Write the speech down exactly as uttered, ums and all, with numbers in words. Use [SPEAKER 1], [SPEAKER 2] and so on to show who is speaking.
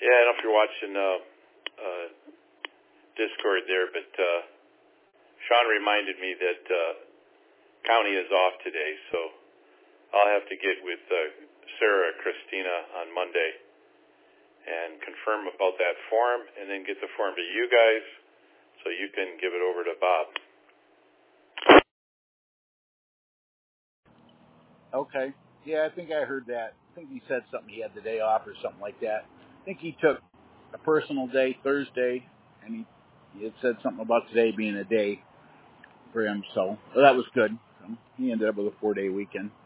[SPEAKER 1] Yeah, I don't know if you're watching uh, uh, Discord there, but uh, Sean reminded me that uh, county is off today, so I'll have to get with uh, Sarah Christina on Monday and confirm about that form, and then get the form to you guys so you can give it over to Bob.
[SPEAKER 2] Okay. Yeah, I think I heard that. I think he said something. He had the day off or something like that. I think he took a personal day Thursday, and he, he had said something about today being a day for him. So well, that was good. So he ended up with a four-day weekend.